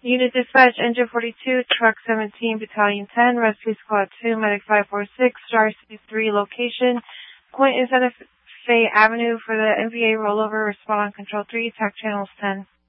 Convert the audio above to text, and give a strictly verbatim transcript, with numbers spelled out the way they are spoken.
Unit Dispatch, Engine forty-two, Truck seventeen, Battalion ten, Rescue Squad two, Medic five four six, Star C three location. Point in Santa Fe Avenue for the N V A rollover. Respond on Control three, Attack Channels ten.